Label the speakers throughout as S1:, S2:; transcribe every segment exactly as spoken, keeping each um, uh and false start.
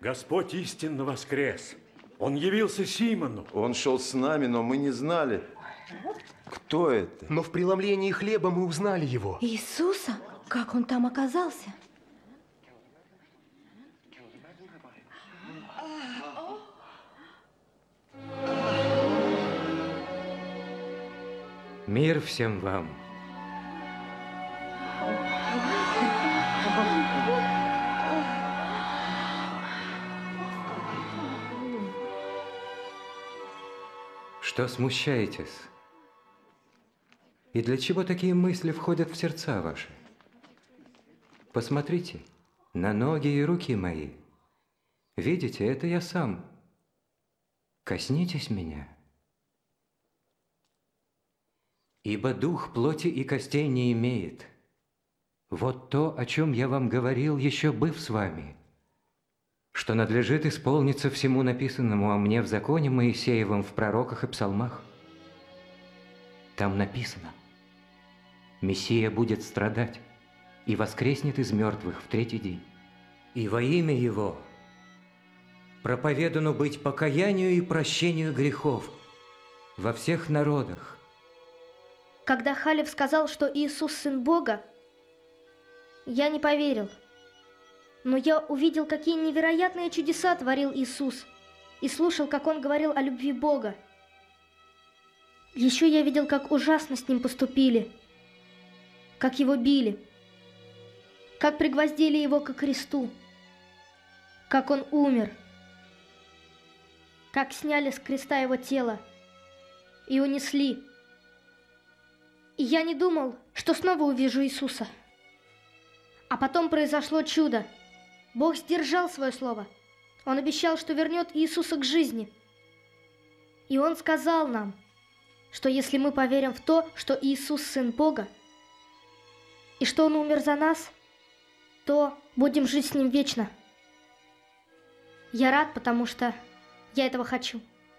S1: Господь истинно воскрес. Он явился Симону.
S2: Он шел с нами, но мы не знали, кто это.
S3: Но в преломлении хлеба мы узнали его.
S4: Иисуса? Как он там оказался?
S5: Мир всем вам. Что смущаетесь? И для чего такие мысли входят в сердца ваши? Посмотрите на ноги и руки мои. Видите, это я сам. Коснитесь меня. Ибо дух плоти и костей не имеет. Вот то, о чем я вам говорил, еще быв с вами, что надлежит исполниться всему написанному о мне в законе Моисеевом, в пророках и псалмах. Там написано: Мессия будет страдать и воскреснет из мертвых в третий день. И во имя Его проповедано быть покаянию и прощению грехов во всех народах.
S6: Когда Халев сказал, что Иисус Сын Бога, я не поверил. Но я увидел, какие невероятные чудеса творил Иисус, и слушал, как Он говорил о любви Бога. Еще я видел, как ужасно с Ним поступили, как Его били, как пригвоздили Его ко кресту, как Он умер, как сняли с креста Его тело и унесли. И я не думал, что снова увижу Иисуса. А потом произошло чудо. Бог сдержал свое слово. Он обещал, что вернет Иисуса к жизни. И Он сказал нам, что если мы поверим в то, что Иисус Сын Бога, и что Он умер за нас, то будем жить с Ним вечно. Я рад, потому что я этого хочу.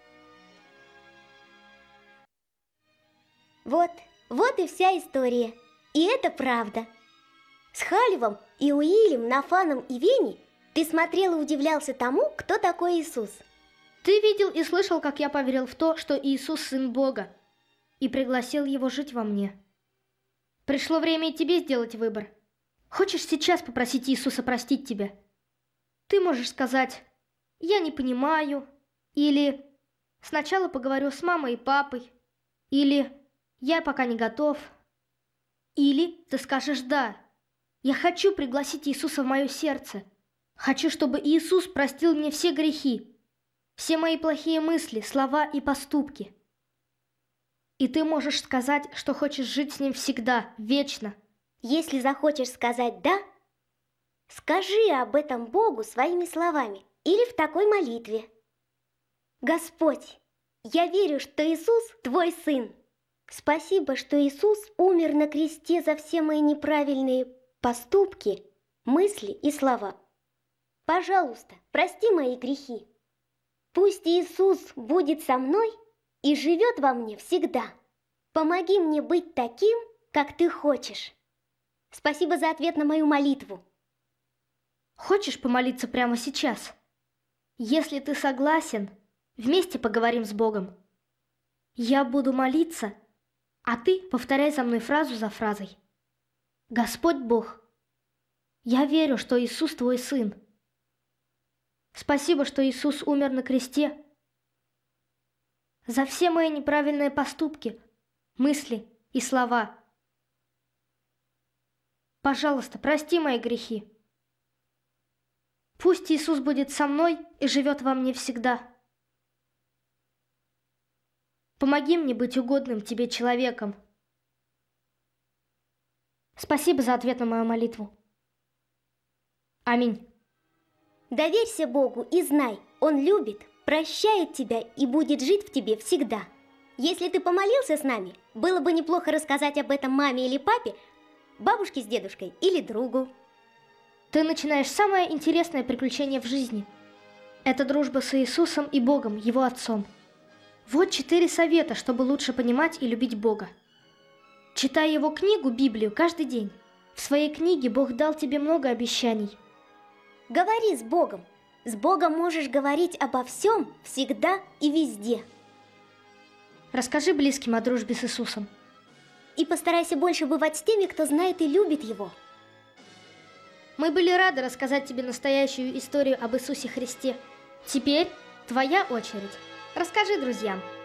S7: Вот. Вот и вся история. И это правда. С Халевом и Уилем, Нафаном и Вени ты смотрел и удивлялся тому, кто такой Иисус.
S6: Ты видел и слышал, как я поверил в то, что Иисус Сын Бога, и пригласил Его жить во мне. Пришло время и тебе сделать выбор. Хочешь сейчас попросить Иисуса простить тебя? Ты можешь сказать: «Я не понимаю», или «Сначала поговорю с мамой и папой», или «Я пока не готов». Или ты скажешь: «Да, я хочу пригласить Иисуса в мое сердце. Хочу, чтобы Иисус простил мне все грехи, все мои плохие мысли, слова и поступки». И ты можешь сказать, что хочешь жить с Ним всегда, вечно.
S7: Если захочешь сказать «да», скажи об этом Богу своими словами или в такой молитве. Господь, я верю, что Иисус Твой Сын. Спасибо, что Иисус умер на кресте за все мои неправильные поступки, мысли и слова. Пожалуйста, прости мои грехи. Пусть Иисус будет со мной и живет во мне всегда. Помоги мне быть таким, как Ты хочешь. Спасибо за ответ на мою молитву.
S6: Хочешь помолиться прямо сейчас? Если ты согласен, вместе поговорим с Богом. Я буду молиться, а ты повторяй за мной фразу за фразой. Господь Бог, я верю, что Иисус Твой Сын. Спасибо, что Иисус умер на кресте за все мои неправильные поступки, мысли и слова. Пожалуйста, прости мои грехи. Пусть Иисус будет со мной и живет во мне всегда. Помоги мне быть угодным Тебе человеком. Спасибо за ответ на мою молитву. Аминь.
S7: Доверься Богу и знай, Он любит, прощает тебя и будет жить в тебе всегда. Если ты помолился с нами, было бы неплохо рассказать об этом маме или папе, бабушке с дедушкой или другу.
S6: Ты начинаешь самое интересное приключение в жизни. Это дружба с Иисусом и Богом, Его Отцом. Вот четыре совета, чтобы лучше понимать и любить Бога. Читай Его книгу, Библию, каждый день. В своей книге Бог дал тебе много обещаний.
S7: Говори с Богом. С Богом можешь говорить обо всем, всегда и везде.
S6: Расскажи близким о дружбе с Иисусом.
S7: И постарайся больше бывать с теми, кто знает и любит Его.
S6: Мы были рады рассказать тебе настоящую историю об Иисусе Христе. Теперь твоя очередь. Расскажи друзьям.